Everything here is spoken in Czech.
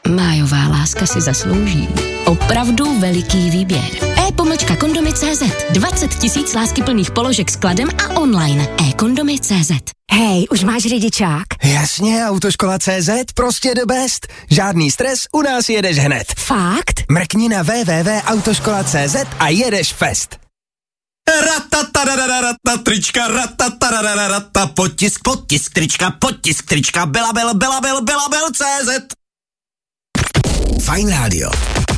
Májová láska si zaslouží opravdu veliký výběr. e-kondomy.cz 20 000 láskyplných položek s kladem a online. e-kondomy.cz. Hej, už máš řidičák? Jasně, Autoškola.cz, prostě the best. Žádný stres, u nás jedeš hned. Fakt? Mrkni na www.autoškola.cz a jedeš fest. Trička, potisk, trička, Belabel, CZ. Fajn rádio.